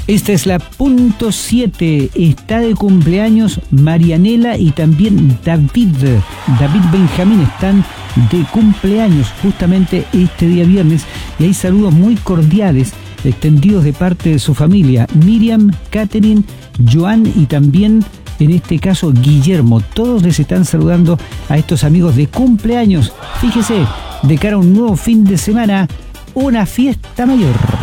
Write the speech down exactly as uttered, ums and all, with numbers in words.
Esta es la punto siete. Está de cumpleaños Marianela y también David. David Benjamín están de cumpleaños justamente este día viernes. Y hay saludos muy cordiales extendidos de parte de su familia. Miriam, Catherine, Joan y también, en este caso, Guillermo. Todos les están saludando a estos amigos de cumpleaños. Fíjese, de cara a un nuevo fin de semana, una fiesta mayor.